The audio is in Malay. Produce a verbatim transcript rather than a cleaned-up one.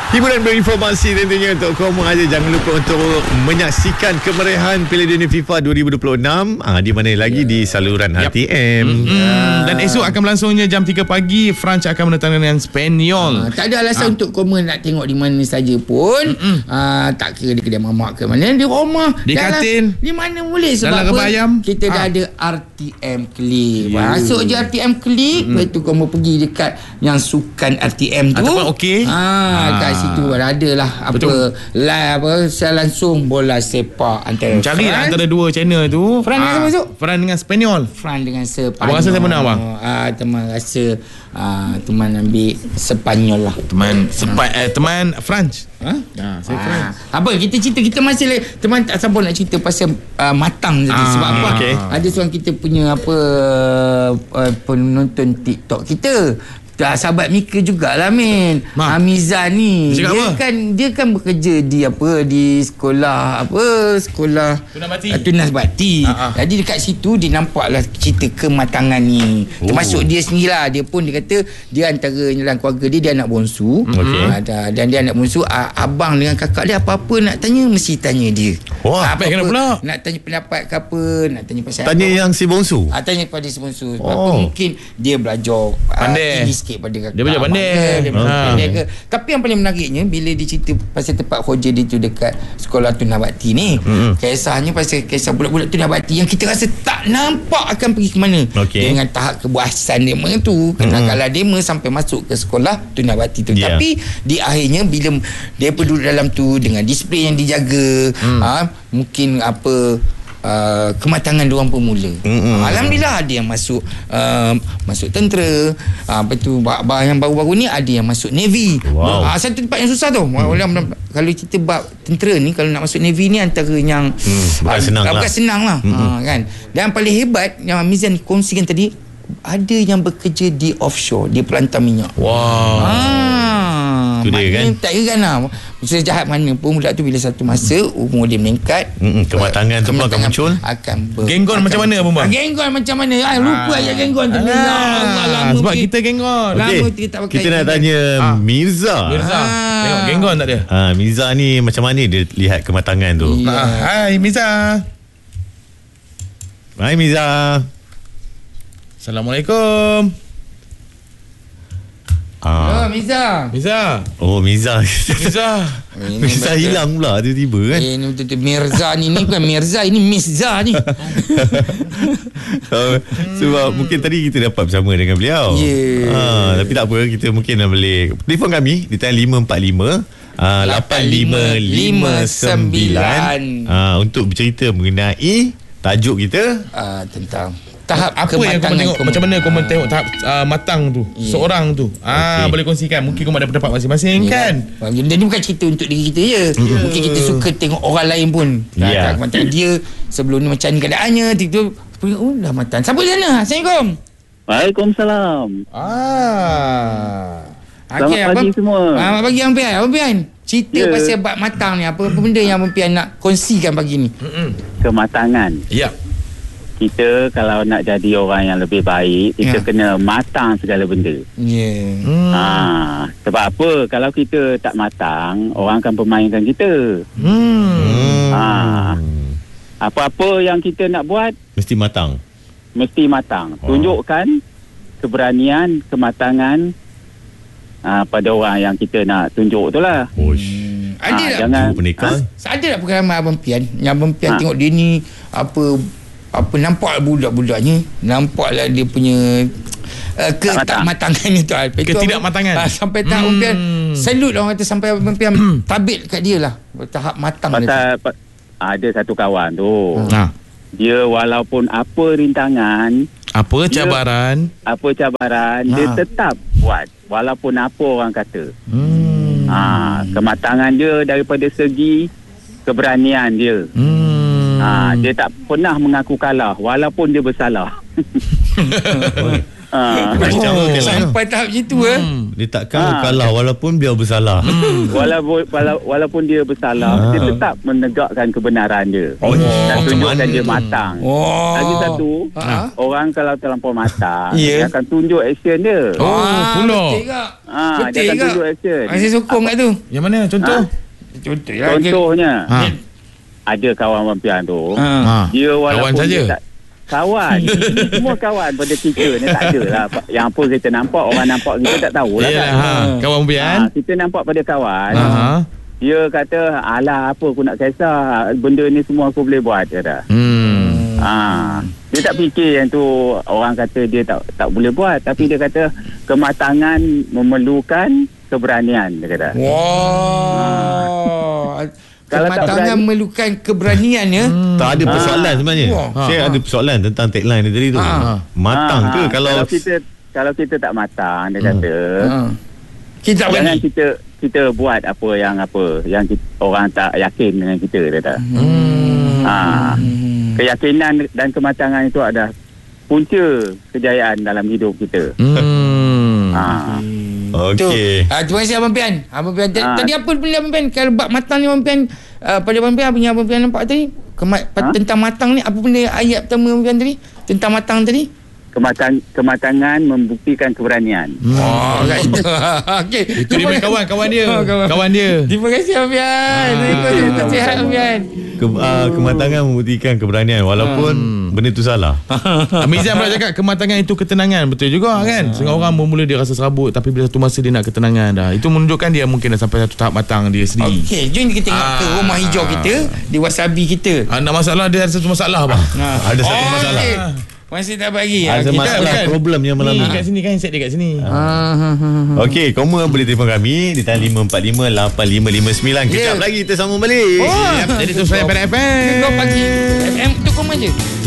Hiburan berinformasi tentunya untuk kaum aja. Jangan lupa untuk menyaksikan kemeriahan Piala Dunia FIFA dua ribu dua puluh enam ah, di mana lagi yeah. di saluran yep. H T M. Mm-hmm. Ah. Dan esok akan berlangsungnya jam tiga pagi. France akan menentang dengan Spanyol. Ah, tak ada alasan ah. untuk komen nak tengok di mana saja pun. Ah, tak kira di kedai mamak ke mana, di rumah, di katil, di mana boleh. Sebab dalam kebayam kita ah. dah ada R T M Click. Yeah. Masuk je R T M Click, mm-hmm. lepas tu kamu pergi dekat yang sukan R T M tu. Ataupun okey. Ah, ah. kat situ ada lah apa live apa saya langsung bola sepak antara carilah antara dua channel tu. France dengan siapa masuk? France dengan Spanyol. France dengan Sepanyol. Abang rasa siapa menang bang? Ah, teman rasa ah, teman ambil Sepanyol lah. Teman sepa, eh, teman France. Ha? Ah, saya ah. France. Apa kita cerita kita masih lagi teman tak sabar nak cerita pasal uh, matang tadi ah, sebab apa? Okay. Ada seorang kita punya apa uh, penonton TikTok kita. Dah sahabat Mika jugalah Min. Hamizah ni. Dia apa? kan dia kan bekerja di apa di sekolah apa sekolah Tunas Bakti. Uh, Tunas Bakti. Uh-huh. Jadi dekat situ dia nampaklah cerita kematangan ni. Oh. Termasuk dia sendirilah. Dia pun dia kata dia antara dalam keluarga dia dia anak bongsu. Okay. Uh, dan dia anak bongsu uh, abang dengan kakak dia apa-apa nak tanya mesti tanya dia. Wah, apa kena pula? Nak tanya pendapat ke apa, nak tanya pasal tanya apa, yang si bongsu. Ah, tanya pada si bongsu. Sebab oh. apa mungkin dia belajar pandai. Uh, pada kakak. Dia belajar pandai. Dia belajar pandai ke. Tapi yang paling menariknya bila dia cerita pasal tempat kerja dia tu dekat sekolah Tunas Bakti ni, mm-hmm. kisahnya pasal kisah budak-budak Tunas Bakti yang kita rasa tak nampak akan pergi ke mana. Okay. Dengan tahap kebuasan dia tu, kenakalan mm-hmm. dia sampai masuk ke sekolah Tunas Bakti tu. Yeah. Tapi di akhirnya bila dia duduk dalam tu dengan disiplin yang dijaga, mm. ha, mungkin apa Uh, kematangan diorang pun mula. Mm-hmm. Alhamdulillah ada yang masuk uh, masuk tentera. Uh, lepas tu yang baru-baru ni ada yang masuk Navy. Wow. Uh, satu tempat yang susah tu. Mm. Kalau kita bab tentera ni, kalau nak masuk Navy ni antara yang mm, bukan uh, senang uh, lah. Bukan senang lah. Mm-hmm. Uh, kan. Dan paling hebat yang Mizan kongsikan tadi, ada yang bekerja di offshore, di pelantar minyak. Wow. Ah, itu dia kan. Tak heran lah. Sejahat mana pun budak tu bila satu masa umur dia meningkat, mm-mm, kematangan tu pun akan muncul. Akan ber, genggon akan macam mana abang? Ah, genggon macam mana? Ah, lupa aja genggon tu. Lama sebab kita genggon. Okay. Lama kita tak pakai. Kita nak tanya ah. Mirza. Mirza. Ah. Tengok genggon tak dia? Ah, Mirza ni macam mana dia lihat kematangan tu? Yeah. Ah, hai Mirza. Hai Mirza. Assalamualaikum. Ah. Oh, Mirza. Mirza. Oh, Mirza. Mirza. Mirza hilang pula tiba-tiba kan. Eh, ni betul-betul Mirza ni ni bukan Mirza, ini Mirza ni. oh, sebab hmm. mungkin tadi kita dapat bersama dengan beliau. Yeah. Ha, tapi tak apa, kita mungkin nak boleh telefon kami di talian lima empat lima uh, lapan lima lima sembilan uh, untuk bercerita mengenai tajuk kita uh, tentang tahap apa yang kau tengok, macam mana kau tengok tahap uh, matang tu, yeah. seorang tu. Ah, okay. Boleh kongsikan. Mungkin kau ada pendapat masing-masing, yeah. kan? Dan ni bukan cerita untuk diri kita je. Yeah. Mungkin kita suka tengok orang lain pun. Yeah. Nah, macam dia sebelum ni macam ni keadaannya, tiba-tiba oh dah matang. Siapa di sana? Assalamualaikum. Waalaikumsalam. Ah. Selamat okay, pagi apa, semua. Selamat pagi Abang Pian. Abang Pian, cerita yeah. pasal bab matang ni. Apa, apa benda yang Abang Pian nak kongsikan pagi ni? Mm-mm. Kematangan. Ya. Yeah. Kita kalau nak jadi orang yang lebih baik, kita yeah. kena matang segala benda. Ya. Yeah. Hmm. Ha, sebab apa? Kalau kita tak matang, orang akan permainkan kita. Hmm. Ha, apa-apa yang kita nak buat mesti matang. Mesti matang. Oh. Tunjukkan keberanian, kematangan ha, pada orang yang kita nak tunjuk tu lah. Hmm. Ada ha, tak jangan, ha? Ada tak pengalaman Abang Pian yang Abang Pian ha. tengok dia ni apa apa nampak budak-budaknya, nampaklah dia punya uh, ke tak matangan itu, ketidakmatangan sampai tahap Abang Pian salute lah orang kata, sampai Abang Pian tabik kat dia lah tahap matang. Pasal pa, ada satu kawan tu ha. dia walaupun apa rintangan, apa cabaran, dia, apa cabaran ha. dia tetap buat walaupun apa orang kata. hmm. ha, Kematangan dia daripada segi keberanian dia. hmm. Ha, dia tak pernah mengaku kalah walaupun dia bersalah. ha. Oh, sampai tahap situ eh. Hmm. Dia takkan Ha. kalah walaupun dia bersalah. Walaupun wala- walaupun dia bersalah, dia tetap menegakkan kebenaran dia. Oh, dan macam tunjukkan mana? dia matang. Oh. Lagi satu, Ha? orang kalau terlampau matang, Ya. dia akan tunjuk action dia. Oh, pula. Betul tak? Ah, Betul dia akan tak? tunjuk action. Saya sokong kat tu. Yang mana contoh? Contoh lah. Contohnya, Ha. ada kawan wampian tu, Ha. Ha. dia walaupun Kawan saja? dia tak, kawan semua kawan pada kita ni tak ada lah. Yang apa kita nampak, orang nampak kita tak tahulah Yalah, kan. ha. Kawan Ha, Bian. kita nampak pada kawan, Ha. dia kata, alah apa aku nak kisah, benda ni semua aku boleh buat, dia dah. Hmm. Ha, dia tak fikir yang tu orang kata dia tak tak boleh buat, tapi dia kata kematangan memerlukan keberanian, dia kata. Wah. Kalau tak Kematangan berani- memerlukan keberanian ya. Tak ada persoalan sebenarnya. Wah. Saya Ha. ada persoalan tentang tagline dia tadi tu. Ha. Matang Ha, ke ha. kalau kalau kita kalau kita tak matang, dia kata, Ha. Kita tak jangan berani. kita kita buat apa yang apa yang kita, orang tak yakin dengan kita, dia kata. Hmm. Ha. Keyakinan dan kematangan itu adalah punca kejayaan dalam hidup kita. Hmm. Ha. okey. Tu, ah, terima kasih Abang Pian. Abang Pian. T- Ah. Tadi apa benda Abang Pian? Kalau bab matang ni Abang Pian, uh, pada Abang Pian, apa yang Abang Pian nampak tadi? Kema- Ha? Tentang matang ni, apa benda ayat pertama Abang Pian tadi? Tentang matang tadi? Kematang, kematangan membuktikan keberanian. Oh, right. Okey. Itu dia punya kawan, kawan dia. Oh, kawan. Kawan dia. Terima kasih Abang Pian. Terima kasih. Terima kasih Abang Pian. Ke, uh, kematangan membuktikan keberanian walaupun benda tu salah. Mizan pula cakap kematangan itu ketenangan. Betul juga kan. Setengah orang bermula dia rasa serabut, tapi bila satu masa dia nak ketenangan dah. Itu menunjukkan dia mungkin dah sampai satu tahap matang dia sendiri. Okey, jom kita tengok ke Ah. rumah hijau kita di Wasabi kita. Ah, nak masalah dia ada satu masalah bang. Ada satu masalah. okey. Masih tak bagi. Ada Kita- masalah bukan. problem yang malam Ni ni. kat sini kan, set dia kat sini. Ah, ha, ha, ha. Okey, kamu boleh telefon kami di talian lima empat lima lapan lima lima sembilan. Kejap Ya. lagi kita sambung balik. Oh. Jadi tu saya pada F M. Kau pagi F M tu kau aja.